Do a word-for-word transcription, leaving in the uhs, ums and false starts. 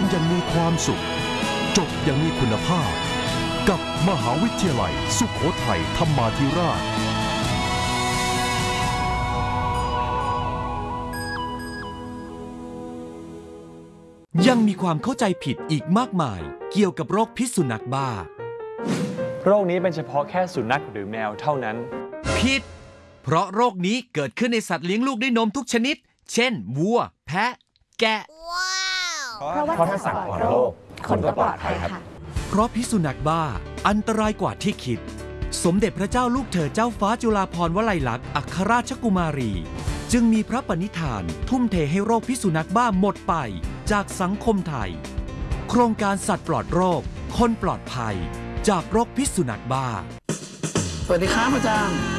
อย่างมีความสุขจบอย่างมีคุณภาพกับมหาวิทยาลัยสุโขทัยธรรมาธิราชยังมีความเข้าใจผิดอีกมากมายเกี่ยวกับโรคพิษสุนัขบ้าโรคนี้เป็นเฉพาะแค่สุนัขหรือแมวเท่านั้นผิดเพราะโรคนี้เกิดขึ้นในสัตว์เลี้ยงลูกด้วยนมทุกชนิดเช่นวัวแพะแกะเพราะถ้าสัตว์ปลอดโรคคนก็ปลอดภัยครับเพราะพิษสุนัขบ้าอันตรายกว่าที่คิดสมเด็จพระเจ้าลูกเธอเจ้าฟ้าจุฬาภรณ์วลัยลักษณ์อัครราชกุมารีจึงมีพระปณิธานทุ่มเทให้โรคพิษสุนัขบ้าหมดไปจากสังคมไทยโครงการสัตว์ปลอดโรคคนปลอดภัยจากโรคพิษสุนัขบ้าสวัสดีครับอาจารย์